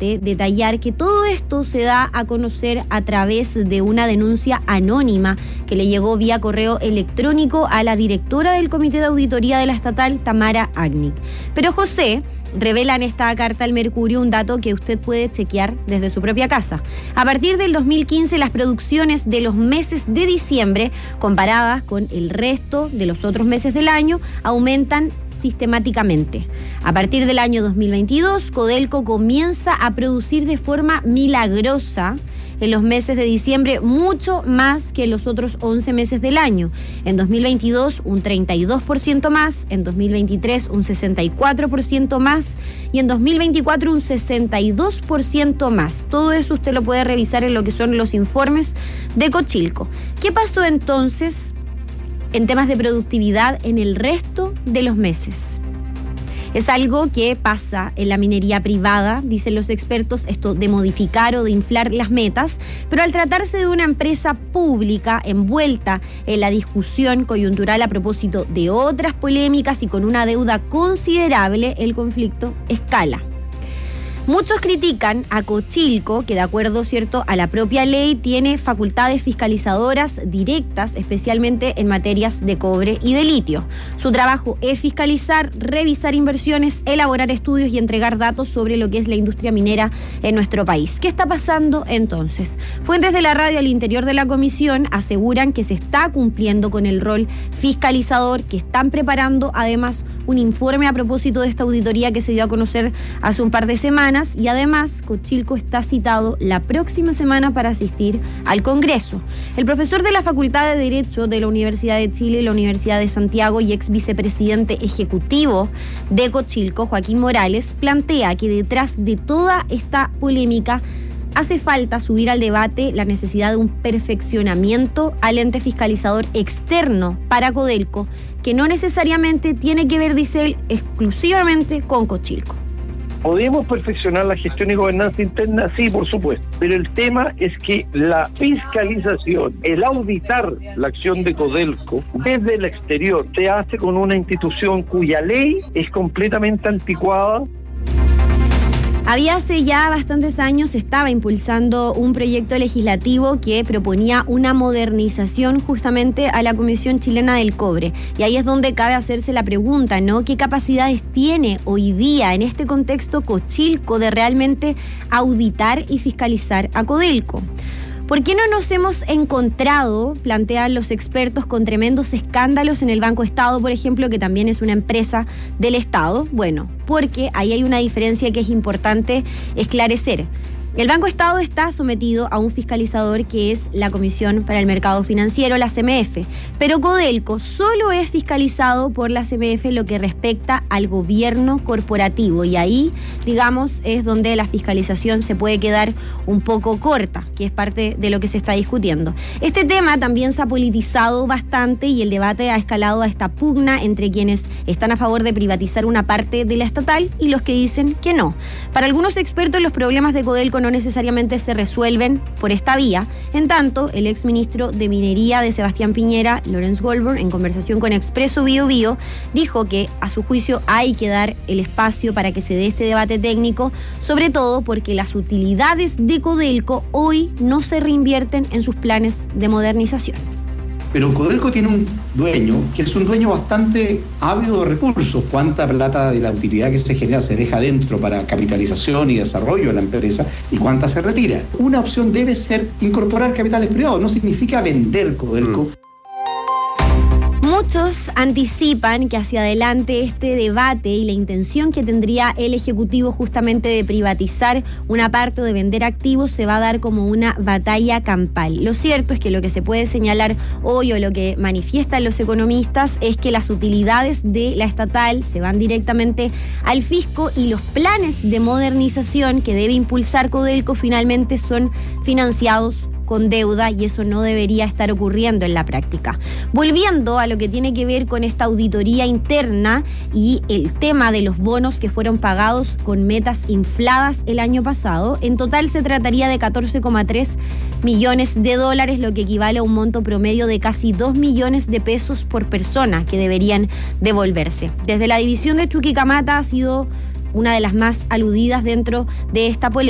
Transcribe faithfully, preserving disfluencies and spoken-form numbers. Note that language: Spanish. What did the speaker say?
importante detallar que todo esto se da a conocer a través de una denuncia anónima que le llegó vía correo electrónico a la directora del Comité de Auditoría de la estatal, Tamara Agnic. Pero José revela en esta carta al Mercurio un dato que usted puede chequear desde su propia casa. A partir del dos mil quince, las producciones de los meses de diciembre, comparadas con el resto de los otros meses del año, aumentan sistemáticamente. A partir del año dos mil veintidós, Codelco comienza a producir de forma milagrosa en los meses de diciembre mucho más que en los otros once meses del año. En dos mil veintidós un treinta y dos por ciento más, en dos mil veintitrés un sesenta y cuatro por ciento más y en dos mil veinticuatro un sesenta y dos por ciento más. Todo eso usted lo puede revisar en lo que son los informes de Cochilco. ¿Qué pasó entonces en temas de productividad en el resto de los meses? Es algo que pasa en la minería privada, dicen los expertos, esto de modificar o de inflar las metas, pero al tratarse de una empresa pública envuelta en la discusión coyuntural a propósito de otras polémicas y con una deuda considerable, el conflicto escala. Muchos critican a Cochilco, que de acuerdo, cierto, a la propia ley tiene facultades fiscalizadoras directas, especialmente en materias de cobre y de litio. Su trabajo es fiscalizar, revisar inversiones, elaborar estudios y entregar datos sobre lo que es la industria minera en nuestro país. ¿Qué está pasando entonces? Fuentes de la radio al interior de la comisión aseguran que se está cumpliendo con el rol fiscalizador, que están preparando además un informe a propósito de esta auditoría que se dio a conocer hace un par de semanas. Y además, Cochilco está citado la próxima semana para asistir al Congreso. El profesor de la Facultad de Derecho de la Universidad de Chile y la Universidad de Santiago y ex vicepresidente ejecutivo de Cochilco, Joaquín Morales, plantea que detrás de toda esta polémica hace falta subir al debate la necesidad de un perfeccionamiento al ente fiscalizador externo para Codelco, que no necesariamente tiene que ver, dice él, exclusivamente con Cochilco. ¿Podemos perfeccionar la gestión y gobernanza interna? Sí, por supuesto. Pero el tema es que la fiscalización, el auditar la acción de Codelco desde el exterior, se hace con una institución cuya ley es completamente anticuada. Había hace ya bastantes años, se estaba impulsando un proyecto legislativo que proponía una modernización justamente a la Comisión Chilena del Cobre. Y ahí es donde cabe hacerse la pregunta, ¿no? ¿Qué capacidades tiene hoy día en este contexto Cochilco de realmente auditar y fiscalizar a Codelco? ¿Por qué no nos hemos encontrado, plantean los expertos, con tremendos escándalos en el Banco Estado, por ejemplo, que también es una empresa del Estado? Bueno, porque ahí hay una diferencia que es importante esclarecer. El Banco Estado está sometido a un fiscalizador que es la Comisión para el Mercado Financiero, la C M F, pero Codelco solo es fiscalizado por la C M F en lo que respecta al gobierno corporativo, y ahí, digamos, es donde la fiscalización se puede quedar un poco corta, que es parte de lo que se está discutiendo. Este tema también se ha politizado bastante y el debate ha escalado a esta pugna entre quienes están a favor de privatizar una parte de la estatal y los que dicen que no. Para algunos expertos, los problemas de Codelco no necesariamente se resuelven por esta vía. En tanto, el exministro de Minería de Sebastián Piñera, Lawrence Goldburn, en conversación con Expreso Bio Bio, dijo que a su juicio hay que dar el espacio para que se dé este debate técnico, sobre todo porque las utilidades de Codelco hoy no se reinvierten en sus planes de modernización. Pero Codelco tiene un dueño que es un dueño bastante ávido de recursos. Cuánta plata de la utilidad que se genera se deja dentro para capitalización y desarrollo de la empresa y cuánta se retira. Una opción debe ser incorporar capitales privados, no significa vender Codelco. Mm. Muchos anticipan que hacia adelante este debate y la intención que tendría el Ejecutivo justamente de privatizar una parte o de vender activos se va a dar como una batalla campal. Lo cierto es que lo que se puede señalar hoy o lo que manifiestan los economistas es que las utilidades de la estatal se van directamente al fisco y los planes de modernización que debe impulsar Codelco finalmente son financiados con deuda, y eso no debería estar ocurriendo en la práctica. Volviendo a lo que tiene que ver con esta auditoría interna y el tema de los bonos que fueron pagados con metas infladas el año pasado, en total se trataría de catorce coma tres millones de dólares, lo que equivale a un monto promedio de casi dos millones de pesos por persona que deberían devolverse. Desde la división de Chuquicamata ha sido una de las más aludidas dentro de esta polémica.